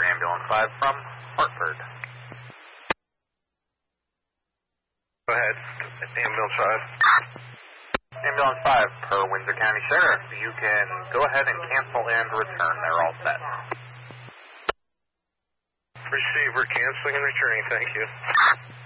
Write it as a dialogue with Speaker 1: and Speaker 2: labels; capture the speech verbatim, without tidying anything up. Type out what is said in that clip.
Speaker 1: Ambulance five from Hartford.
Speaker 2: Go ahead, Ambulance five.
Speaker 1: Ambulance five, per Windsor County Sheriff, you can go ahead and cancel and return. They're all set.
Speaker 2: Receiver, canceling and returning, thank you.